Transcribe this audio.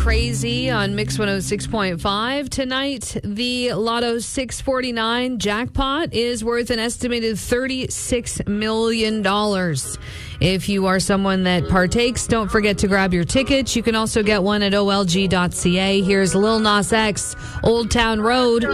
crazy on Mix 106.5. Tonight, the Lotto 649 jackpot is worth an estimated $36 million. If you are someone that partakes, don't forget to grab your tickets. You can also get one at olg.ca. Here's Lil Nas X, Old Town Road.